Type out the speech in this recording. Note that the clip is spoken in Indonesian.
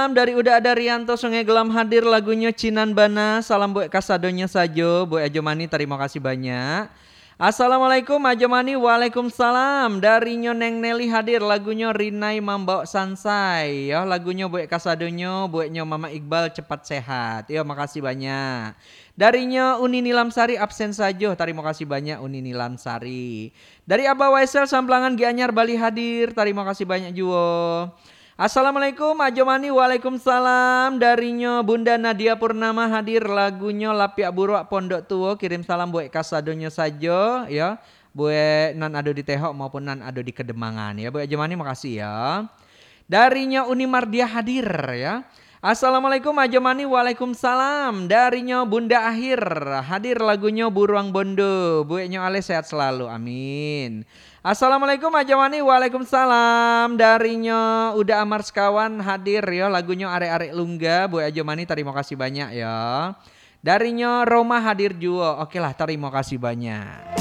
Dari Uda ada Rianto Sungai Gelam hadir lagunya Cinan Bana. Salam buat kasadonya sajo, buat Ajomani terima kasih banyak. Assalamualaikum Ajomani, waalaikumsalam. Dari Nyoneng Nelly hadir lagunya Rinai Mambau Sansai. Ya lagunya buat kasadonya, buatnya Mama Iqbal cepat sehat. Ya makasih banyak. Darinya Uni Nilamsari absen saja. Terima kasih banyak Uni Nilamsari. Dari Abah Waisel Samplangan Gianyar Bali hadir. Terima kasih banyak juga. Assalamualaikum Ajomani, waalaikumsalam. Darinya Bunda Nadia Purnama hadir lagunya Lapiak Buruk Pondok Tua. Kirim salam buat kasadonya saja ya. Buat nan ado di Tehok maupun nan ado di Kedemangan ya. Buat Ajomani makasih ya. Darinya Uni Mardia hadir ya. Assalamualaikum Ajomani, waalaikumsalam. Darinya Bunda Akhir hadir lagunya Buruang Bondo. Buatnya Ale sehat selalu, amin. Assalamualaikum Ajomani, waalaikumsalam. Darinya Uda Amar Sekawan hadir ya lagunya Arek-Arek Lungga. Buat Ajomani terima kasih banyak ya. Darinya Roma hadir juga. Oke lah terima kasih banyak.